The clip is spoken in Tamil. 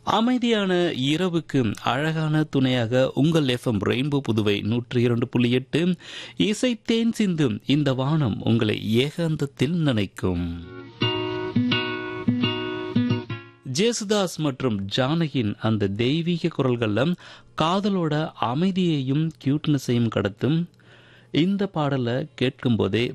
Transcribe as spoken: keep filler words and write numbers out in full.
அமைதியான இரவுக்கு அழகான துணையாக உங்கள் எஃப்எம் ரெயின்போ புதுவை நூற்றி இரண்டு புள்ளி எட்டு இசை தேன் சிந்தும் இந்த வானம் உங்களை ஏகாந்தத்தில் நினைக்கும். ஜேசுதாஸ் மற்றும் ஜானகியின் அந்த தெய்வீக குரல்கள்ல காதலோட அமைதியையும் கியூட்னஸையும் கடத்தும் இந்த பாடலை கேட்கும் போதே